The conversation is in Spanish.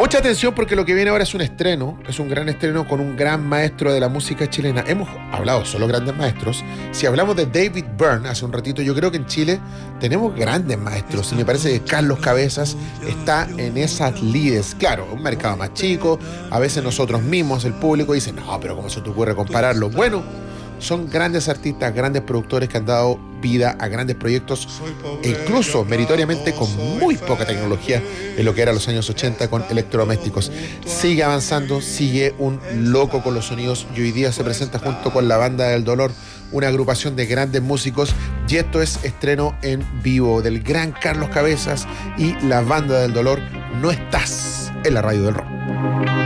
Mucha atención porque lo que viene ahora es un estreno, es un gran estreno con un gran maestro de la música chilena. Hemos hablado solo grandes maestros. Si hablamos de David Byrne hace un ratito, yo creo que en Chile tenemos grandes maestros. Y me parece que Carlos Cabezas está en esas lides. Claro, un mercado más chico, a veces nosotros mismos, el público, dicen, no, pero ¿cómo se te ocurre compararlo? Bueno, son grandes artistas, grandes productores que han dado vida a grandes proyectos e incluso meritoriamente con muy poca tecnología en lo que era los años 80 con electrodomésticos. Sigue avanzando, sigue un loco con los sonidos y hoy día se presenta junto con la Banda del Dolor, una agrupación de grandes músicos, y esto es estreno en vivo del gran Carlos Cabezas y la Banda del Dolor. No estás en la radio del rock.